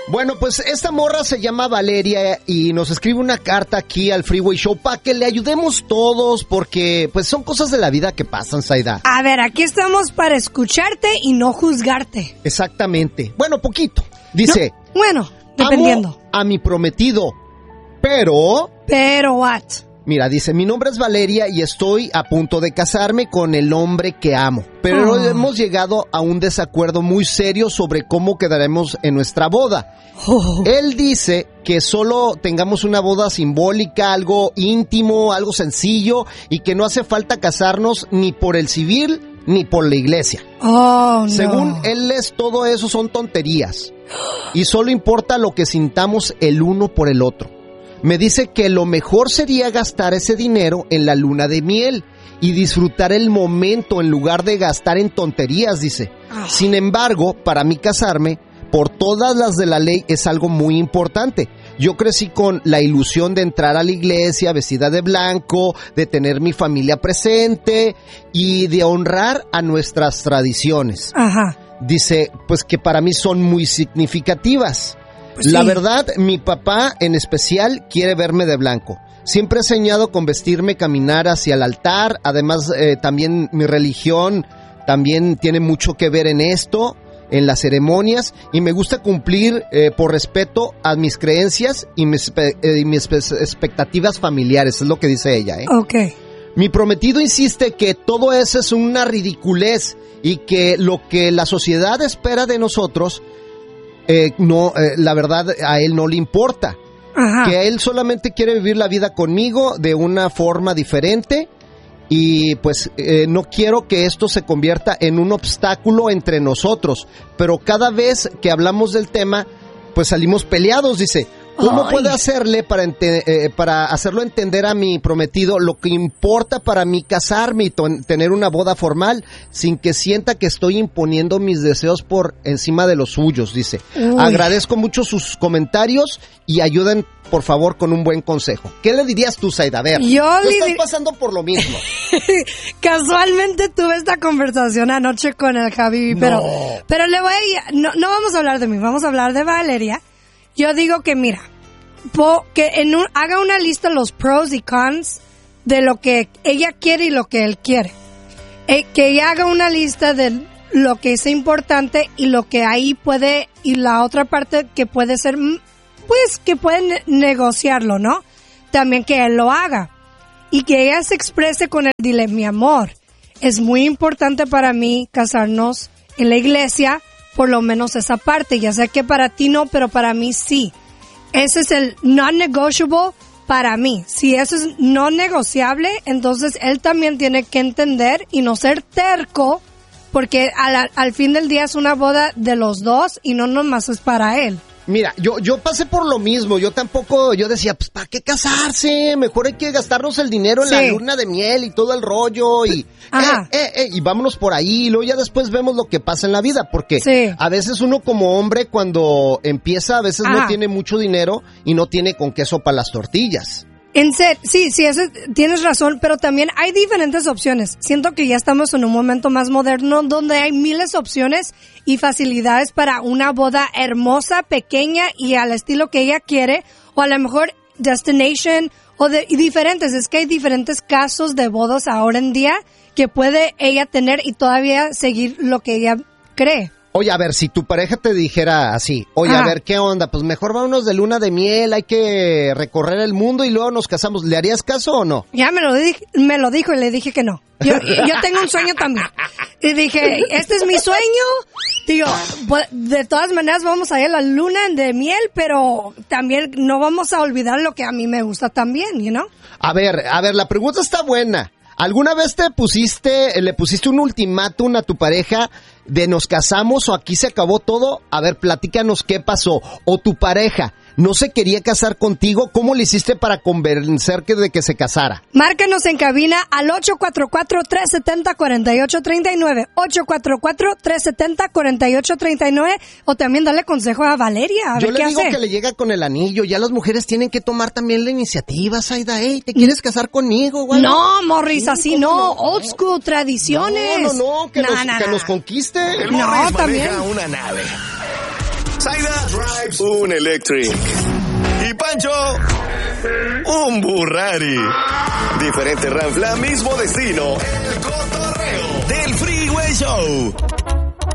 Bueno, pues esta morra se llama Valeria y nos escribe una carta aquí al Freeway Show para que le ayudemos todos porque pues son cosas de la vida que pasan, Zaida. A ver, aquí estamos para escucharte y no juzgarte. Exactamente. Bueno, poquito. Dice... No, bueno, dependiendo. Amo a mi prometido, pero... ¿Pero what? Mira, dice, mi nombre es Valeria y estoy a punto de casarme con el hombre que amo. Pero hemos llegado a un desacuerdo muy serio sobre cómo quedaremos en nuestra boda. Él dice que solo tengamos una boda simbólica, algo íntimo, algo sencillo y que no hace falta casarnos ni por el civil ni por la iglesia. No. Según él, todo eso son tonterías y solo importa lo que sintamos el uno por el otro. Me dice que lo mejor sería gastar ese dinero en la luna de miel y disfrutar el momento en lugar de gastar en tonterías, dice. Sin embargo, para mí casarme, por todas las de la ley, es algo muy importante. Yo crecí con la ilusión de entrar a la iglesia vestida de blanco, de tener mi familia presente y de honrar a nuestras tradiciones. Dice, pues que para mí son muy significativas. Pues la verdad, mi papá en especial quiere verme de blanco. Siempre he soñado con vestirme, caminar hacia el altar. Además, también mi religión también tiene mucho que ver en esto, en las ceremonias. Y me gusta cumplir por respeto a mis creencias y mis expectativas familiares. Es lo que dice ella, Mi prometido insiste que todo eso es una ridiculez y que lo que la sociedad espera de nosotros... la verdad a él no le importa. Que a él solamente quiere vivir la vida conmigo de una forma diferente y pues no quiero que esto se convierta en un obstáculo entre nosotros, pero cada vez que hablamos del tema pues salimos peleados, dice. ¿Cómo puedo hacerle para hacerlo entender a mi prometido lo que importa para mí casarme y tener una boda formal sin que sienta que estoy imponiendo mis deseos por encima de los suyos? Dice. Agradezco mucho sus comentarios y ayuden por favor con un buen consejo. ¿Qué le dirías tú, Zaida? A ver, tú estás pasando por lo mismo. Casualmente tuve esta conversación anoche con el Javi, pero le voy a... No vamos a hablar de mí, vamos a hablar de Valeria. Yo digo que mira, haga una lista de los pros y cons de lo que ella quiere y lo que él quiere. Que ella haga una lista de lo que es importante y lo que ahí puede, y la otra parte que puede ser, pues que pueden negociarlo, ¿no? También que él lo haga. Y que ella se exprese con él, dile, mi amor, es muy importante para mí casarnos en la iglesia, por lo menos esa parte. Ya sé que para ti no, pero para mí sí. Ese es el non-negotiable para mí. Si eso es no negociable, entonces él también tiene que entender y no ser terco, porque al fin del día es una boda de los dos y no nomás es para él. Mira, yo pasé por lo mismo, yo decía, pues ¿para qué casarse? Mejor hay que gastarnos el dinero en la luna de miel y todo el rollo y vámonos por ahí y luego ya después vemos lo que pasa en la vida, porque a veces uno como hombre cuando empieza a veces no tiene mucho dinero y no tiene con queso para las tortillas. En serio, sí, tienes razón, pero también hay diferentes opciones. Siento que ya estamos en un momento más moderno donde hay miles de opciones y facilidades para una boda hermosa, pequeña y al estilo que ella quiere, o a lo mejor destination y diferentes. Es que hay diferentes casos de bodas ahora en día que puede ella tener y todavía seguir lo que ella cree. Oye, a ver, si tu pareja te dijera así, oye, a ver, ¿qué onda? Pues mejor vámonos de luna de miel, hay que recorrer el mundo y luego nos casamos. ¿Le harías caso o no? Ya me lo dijo y le dije que no. Yo tengo un sueño también. Y dije, este es mi sueño. Digo, de todas maneras vamos a ir a la luna de miel, pero también no vamos a olvidar lo que a mí me gusta también, you know? A ver, la pregunta está buena. ¿Alguna vez le pusiste un ultimátum a tu pareja de nos casamos o aquí se acabó todo? A ver, platícanos qué pasó. O tu pareja no se quería casar contigo, ¿cómo le hiciste para convencer de que se casara? Márcanos en cabina al 844-370-4839, 844-370-4839, o también dale consejo a Valeria, a ver qué hace. Yo le digo que le llega con el anillo, ya las mujeres tienen que tomar también la iniciativa, Zaida, ¿te quieres casar conmigo? Güey? No, Morris, así no, old school, tradiciones. Que nos conquiste. No, también. Una nave. Zaida Drive Pipes, un Electric. Y Pancho, un Burrari. Diferente ranfla, mismo destino. El cotorreo del Freeway Show.